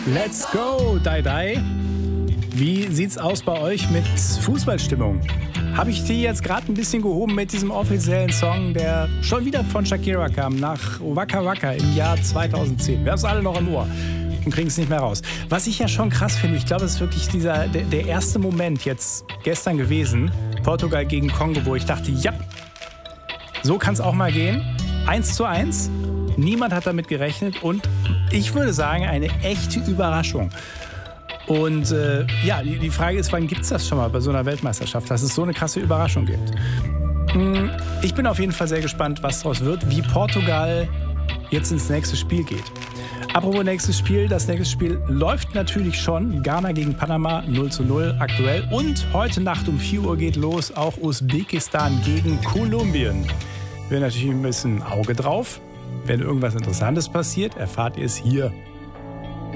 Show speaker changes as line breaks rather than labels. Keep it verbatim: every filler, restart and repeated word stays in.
Let's go, Dai Dai. Wie sieht's aus bei euch mit Fußballstimmung? Habe ich die jetzt gerade ein bisschen gehoben mit diesem offiziellen Song, der schon wieder von Shakira kam, nach Waka Waka im Jahr zweitausendzehn. Wir haben es alle noch im Ohr und kriegen es nicht mehr raus. Was ich ja schon krass finde, ich glaube, es ist wirklich dieser, der, der erste Moment jetzt gestern gewesen, Portugal gegen Kongo, wo ich dachte, ja, so kann es auch mal gehen. Eins zu eins. Niemand hat damit gerechnet und ich würde sagen, eine echte Überraschung. Und äh, ja, die, die Frage ist, wann gibt es das schon mal bei so einer Weltmeisterschaft, dass es so eine krasse Überraschung gibt? Hm, ich bin auf jeden Fall sehr gespannt, was daraus wird, wie Portugal jetzt ins nächste Spiel geht. Apropos nächstes Spiel, das nächste Spiel läuft natürlich schon. Ghana gegen Panama null zu null aktuell. Und heute Nacht um vier Uhr geht los auch Usbekistan gegen Kolumbien. Wir haben natürlich ein bisschen Auge drauf. Wenn irgendwas Interessantes passiert, erfahrt ihr es hier